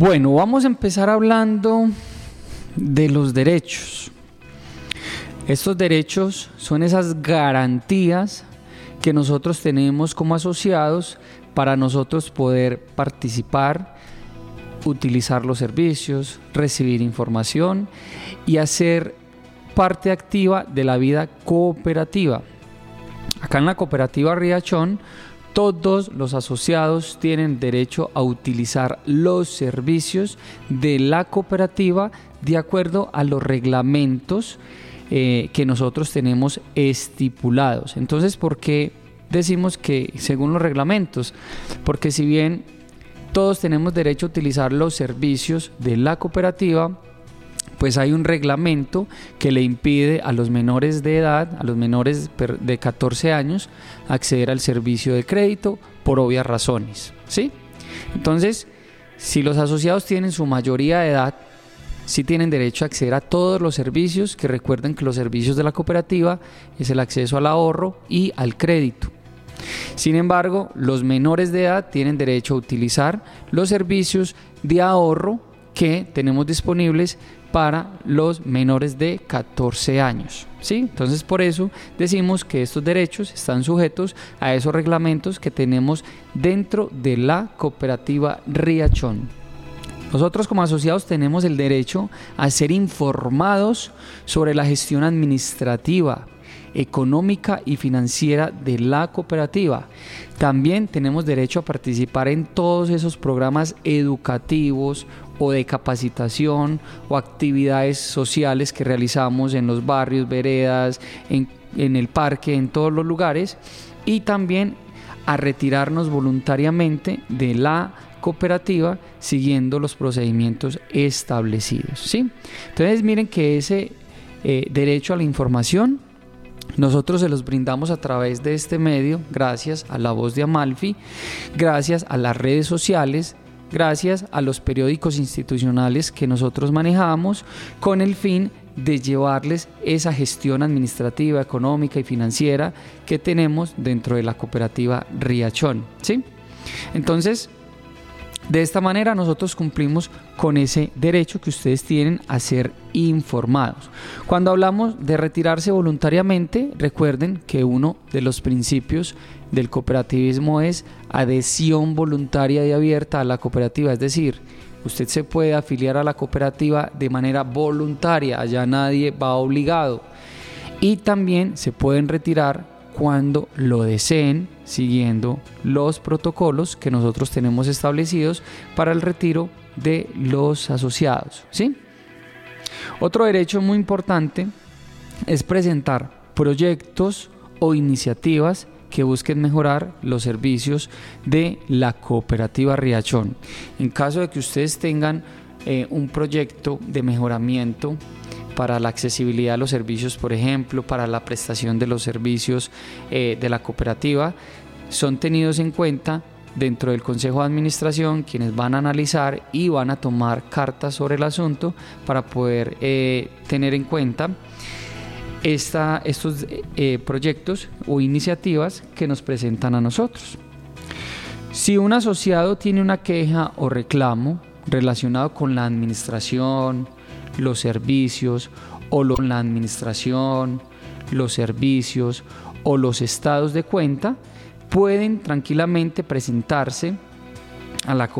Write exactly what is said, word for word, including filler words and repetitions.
Bueno, vamos a empezar hablando de los derechos. Estos derechos son esas garantías que nosotros tenemos como asociados para nosotros poder participar, utilizar los servicios, recibir información y hacer parte activa de la vida cooperativa. Acá en la cooperativa Riachón, todos los asociados tienen derecho a utilizar los servicios de la cooperativa de acuerdo a los reglamentos eh, que nosotros tenemos estipulados. Entonces, ¿por qué decimos que según los reglamentos? Porque si bien todos tenemos derecho a utilizar los servicios de la cooperativa, pues hay un reglamento que le impide a los menores de edad, a los menores de catorce años, acceder al servicio de crédito por obvias razones, ¿sí? Entonces, si los asociados tienen su mayoría de edad, sí tienen derecho a acceder a todos los servicios, que recuerden que los servicios de la cooperativa es el acceso al ahorro y al crédito. Sin embargo, los menores de edad tienen derecho a utilizar los servicios de ahorro que tenemos disponibles para los menores de catorce años, ¿sí? Entonces, por eso decimos que estos derechos están sujetos a esos reglamentos que tenemos dentro de la cooperativa Riachón. Nosotros como asociados tenemos el derecho a ser informados sobre la gestión administrativa, económica y financiera de la cooperativa. También tenemos derecho a participar en todos esos programas educativos o de capacitación o actividades sociales que realizamos en los barrios, veredas, en, en el parque, en todos los lugares, y también a retirarnos voluntariamente de la cooperativa siguiendo los procedimientos establecidos, ¿sí? Entonces miren que ese eh, derecho a la información nosotros se los brindamos a través de este medio, gracias a La Voz de Amalfi, gracias a las redes sociales, gracias a los periódicos institucionales que nosotros manejamos, con el fin de llevarles esa gestión administrativa, económica y financiera que tenemos dentro de la cooperativa Riachón, ¿sí? Entonces, de esta manera nosotros cumplimos con ese derecho que ustedes tienen a ser informados. Cuando hablamos de retirarse voluntariamente, recuerden que uno de los principios del cooperativismo es adhesión voluntaria y abierta a la cooperativa, es decir, usted se puede afiliar a la cooperativa de manera voluntaria, allá nadie va obligado, y también se pueden retirar cuando lo deseen, siguiendo los protocolos que nosotros tenemos establecidos para el retiro de los asociados, ¿sí? Otro derecho muy importante es presentar proyectos o iniciativas que busquen mejorar los servicios de la cooperativa Riachón. En caso de que ustedes tengan eh, un proyecto de mejoramiento para la accesibilidad a los servicios, por ejemplo, para la prestación de los servicios eh, de la cooperativa, son tenidos en cuenta dentro del Consejo de Administración, quienes van a analizar y van a tomar cartas sobre el asunto para poder eh, tener en cuenta esta, estos eh, proyectos o iniciativas que nos presentan a nosotros. Si un asociado tiene una queja o reclamo relacionado con la administración, los servicios o lo, la administración, los servicios o los estados de cuenta, pueden tranquilamente presentarse a la